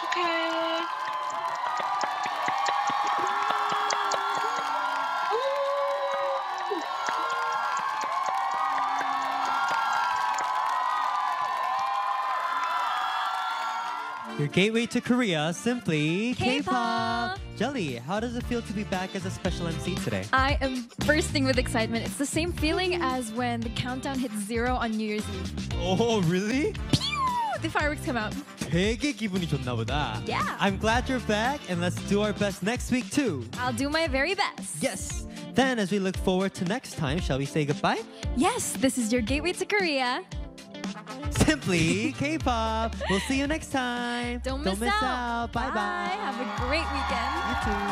축하해. Your gateway to Korea, simply K-pop. Jelly, how does it feel to be back as a special MC today? I am bursting with excitement. It's the same feeling as when the countdown hits 0 on New Year's Eve. Oh, really? Pew! The fireworks come out. 되게 기분이 좋나 보다. Yeah. I'm glad you're back, and let's do our best next week too. I'll do my very best. Yes. Then, as we look forward to next time, shall we say goodbye? Yes, this is your gateway to Korea. Simply K-pop. We'll see you next time. Don't miss out. Bye bye. Have a great weekend. You too.